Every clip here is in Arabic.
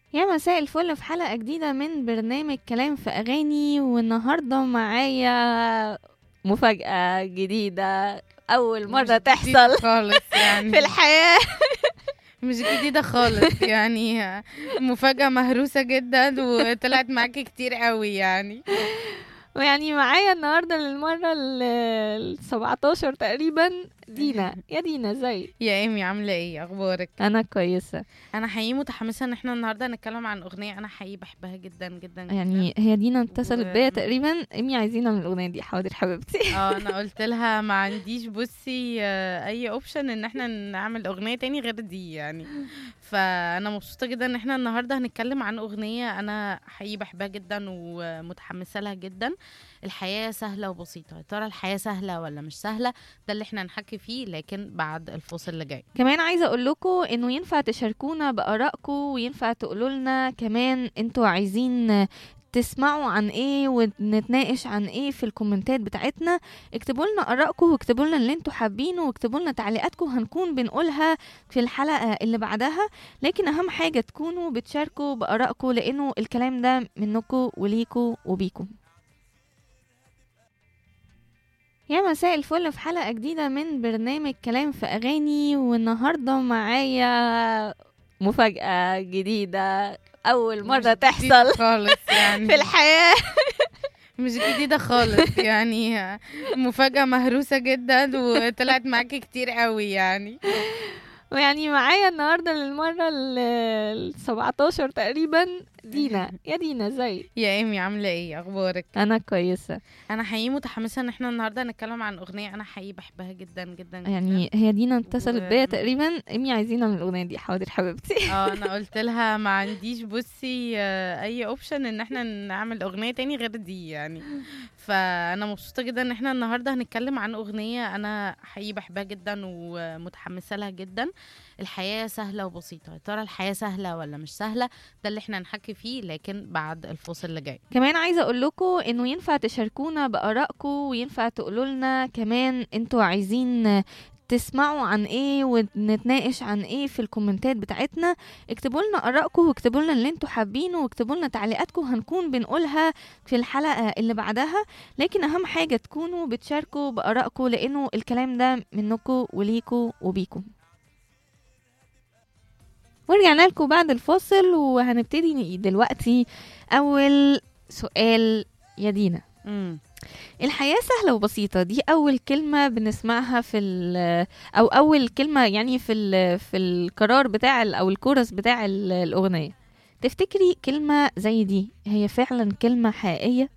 يا مساء الفل في حلقة جديدة من برنامج كلام في أغاني، والنهاردة معايا مفاجأة جديدة أول مش مرة جديدة تحصل خالص في يعني. الحياة. مش جديدة خالص يعني. مفاجأة مهروسة جدا وطلعت معاكي كتير قوي يعني. ويعني معايا النهاردة للمرة ال17 تقريبا دينا. يا دينا ازيك؟ يا ايمي، عاملة ايه؟ اخبارك؟ أنا كويسة. انا حقيقي متحمسة ان احنا النهاردة هنتكلم عن اغنية انا حقيقي بحبها جدا جدا جدا. يعني هي دينا اتصلت و بيا تقريبا، إمي عايزينها من الأغنية دي. حاضر حبيبتي. انا قلت لها ما عنديش، بصي، اي اوبشن ان احنا نعمل اغنية تاني غير دي يعني. فانا مبسوطة جدا ان احنا النهاردة هنتكلم عن اغنية انا حقيقي بحبها جدا ومتحمسة لها جدا. الحياة سهلة وبسيطة، يا ترى الحياة سهلة ولا مش سهلة؟ ده اللي احنا هنحكي فيه، لكن بعد الفاصل اللي جاي. كمان عايزة اقول لكم انه ينفع تشاركونا بآرائكم، وينفع تقولوا لنا كمان انتوا عايزين تسمعوا عن ايه ونتناقش عن ايه في الكومنتات بتاعتنا. اكتبوا لنا آرائكم، واكتبوا لنا اللي انتوا حابينه، واكتبوا لنا تعليقاتكم هنكون بنقولها في الحلقة اللي بعدها. لكن اهم حاجة تكونوا بتشاركوا بآرائكم، لانه الكلام ده منكم وليكوا وبيكم. يا مساء الفل في حلقة جديدة من برنامج كلام في أغاني، والنهاردة معايا مفاجأة جديدة أول مش مرة جديدة تحصل خالص في يعني. الحياة. مش جديدة خالص يعني. مفاجأة مهروسة جدا وطلعت معاكي كتير قوي يعني. ويعني معايا النهاردة للمرة ال17 تقريبا دينا. يا دينا ازيك؟ يا ايمي، عاملة ايه؟ اخبارك؟ أنا كويسة. انا حقيقي متحمسة ان احنا النهاردة هنتكلم عن اغنية انا حقيقي بحبها جدا جدا جدا. يعني هي دينا اتصلت و بيا تقريبا، إمي عايزينها من الأغنية دي. حاضر حبيبتي. انا قلت لها ما عنديش، بصي، اي اوبشن ان احنا نعمل اغنية تاني غير دي يعني. فانا مبسوطة جدا ان احنا النهاردة هنتكلم عن اغنية انا حقيقي بحبها جدا ومتحمسة لها جدا. الحياة سهلة وبسيطة، يا ترى الحياة سهلة ولا مش سهلة؟ ده اللي احنا هنحكي فيه، لكن بعد الفاصل اللي جاي. كمان عايزة اقول لكم انه ينفع تشاركونا بآرائكم، وينفع تقولوا لنا كمان انتوا عايزين تسمعوا عن ايه ونتناقش عن ايه في الكومنتات بتاعتنا. اكتبوا لنا آرائكم، واكتبوا لنا اللي انتوا حابينه، واكتبوا لنا تعليقاتكم هنكون بنقولها في الحلقة اللي بعدها. لكن اهم حاجة تكونوا بتشاركوا بآرائكم، لانه الكلام ده منكم وليكوا وبيكم. ورجعنا لكم بعد الفاصل، وهنبتدي دلوقتي. أول سؤال يا دينا، امم الحياة سهلة وبسيطة دي أول كلمة بنسمعها أو أول كلمة يعني في القرار بتاع أو الكورس بتاع الأغنية. تفتكري كلمة زي دي هي فعلا كلمة حقيقية؟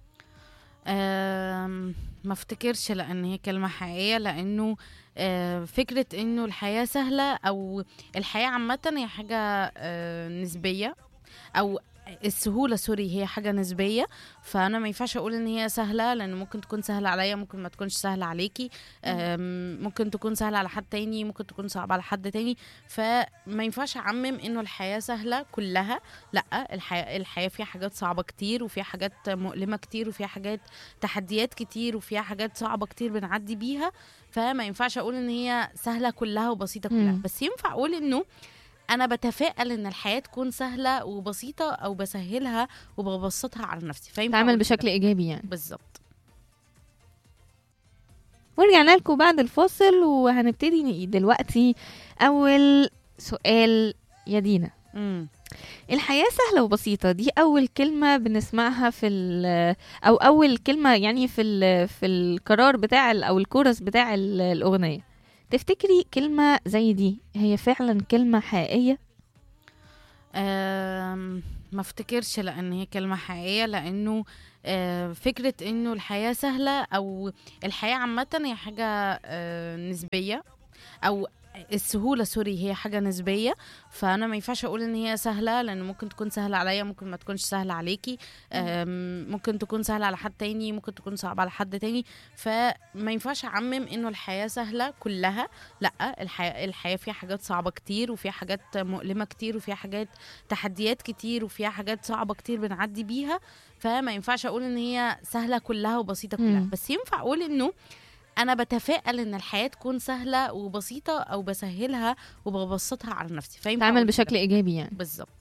ما افتكرش، لان هي كلمة حقيقية، لانه فكرة انه الحياة سهلة او الحياة عامة هي حاجة نسبية، او السهولة، سوري، هي حاجة نسبية. فأنا ما ينفعش أقول إن هي سهلة، لأن ممكن تكون سهلة عليا، ممكن ما تكونش سهلة عليكي. ممكن تكون سهلة على حد تاني، ممكن تكون صعبة على حد تاني. فما ينفعش أعمم إنه الحياة سهلة كلها. لأ، الحياة فيها حاجات صعبة كتير، وفيها حاجات مؤلمة كتير، وفيها حاجات تحديات كتير، وفيها حاجات صعبة كتير بنعدي بيها. فما ينفعش أقول إن هي سهلة كلها وبسيطة كلها، مم. بس ينفع أقول إنه انا بتفائل ان الحياه تكون سهله وبسيطه، او بسهلها وببسطها على نفسي، فينفع تعمل اقول كده. بشكل إيجابي يعني. بالظبط. ورجعنا لكم بعد الفاصل، وهنبتدي دلوقتي. أول سؤال يا دينا، امم الحياة سهلة وبسيطة دي أول كلمة بنسمعها أو أول كلمة يعني في القرار بتاع أو الكورس بتاع الأغنية. تفتكري كلمة زي دي هي فعلا كلمة حقيقية؟ ما افتكرش، لان هي كلمه حقيقيه، لانه فكره انه الحياه سهله او الحياه عامه هي حاجه نسبيه، او السهولة، سوري، هي حاجة نسبية. فأنا ما ينفعش أقول إن هي سهلة، لأن ممكن تكون سهلة عليا، ممكن ما تكونش سهلة عليكي. ممكن تكون سهلة على حد تاني، ممكن تكون صعبة على حد تاني. فما ينفعش أعمم إنه الحياة سهلة كلها. لأ، الحياة فيها حاجات صعبة كتير، وفيها حاجات مؤلمة كتير، وفيها حاجات تحديات كتير، وفيها حاجات صعبة كتير بنعدي بيها. فما ينفعش أقول إن هي سهلة كلها وبسيطة كلها، مم. بس ينفع أقول إنه انا بتفائل ان الحياه تكون سهله وبسيطه، او بسهلها وببسطها على نفسي، فينفع تعمل اقول كده. بشكل إيجابي يعني. بالظبط.